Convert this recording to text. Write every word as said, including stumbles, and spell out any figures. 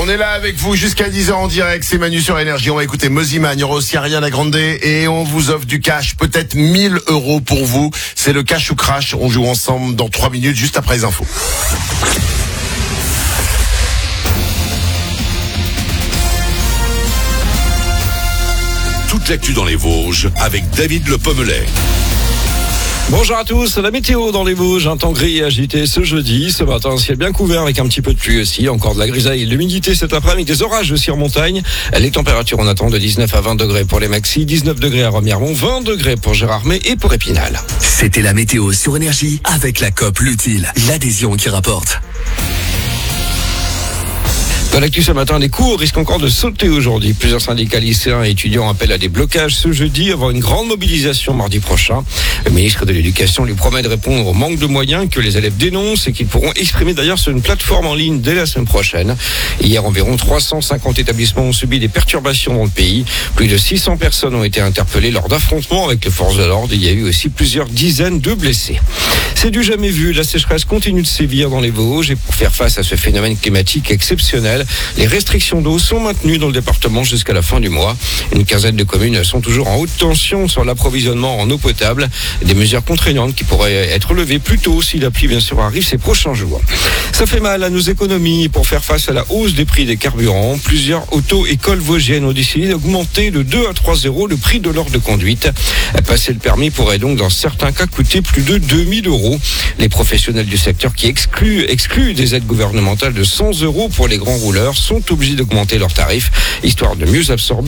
On est là avec vous jusqu'à dix heures en direct, c'est Manu sur Énergie. On va écouter Mozima, il y aura aussi Ariana Grande et on vous offre du cash, peut-être mille euros pour vous. C'est le cash ou crash, on joue ensemble dans trois minutes juste après les infos. Toute l'actu dans les Vosges avec David Le Pommelet. Bonjour à tous, la météo dans les Vosges, un temps gris et agité ce jeudi. Ce matin, un ciel bien couvert avec un petit peu de pluie aussi, encore de la grisaille et de l'humidité cet après-midi, des orages aussi en montagne. Les températures, on attend de dix-neuf à vingt degrés pour les maxis, dix-neuf degrés à Remiremont, vingt degrés pour Gérardmer et pour Épinal. C'était la météo sur Énergie avec la COP L'Utile, l'adhésion qui rapporte. Dans l'actu ce matin, les cours risquent encore de sauter aujourd'hui. Plusieurs syndicats lycéens et étudiants appellent à des blocages ce jeudi avant une grande mobilisation mardi prochain. Le ministre de l'Éducation lui promet de répondre au manque de moyens que les élèves dénoncent et qu'ils pourront exprimer d'ailleurs sur une plateforme en ligne dès la semaine prochaine. Hier, environ trois cent cinquante établissements ont subi des perturbations dans le pays. Plus de six cents personnes ont été interpellées lors d'affrontements avec les forces de l'ordre. Il y a eu aussi plusieurs dizaines de blessés. C'est du jamais vu. La sécheresse continue de sévir dans les Vosges et pour faire face à ce phénomène climatique exceptionnel, les restrictions d'eau sont maintenues dans le département jusqu'à la fin du mois. Une quinzaine de communes sont toujours en haute tension sur l'approvisionnement en eau potable. Des mesures contraignantes qui pourraient être levées plus tôt si la pluie bien sûr arrive ces prochains jours. Ça fait mal à nos économies. Pour faire face à la hausse des prix des carburants, plusieurs auto-écoles vosgiennes ont décidé d'augmenter de deux à trois euros le prix de l'heure de conduite. Passer le permis pourrait donc dans certains cas coûter plus de deux mille euros. Les professionnels du secteur qui excluent, excluent des aides gouvernementales de cent euros pour les grands rouleurs sont obligés d'augmenter leurs tarifs, histoire de mieux absorber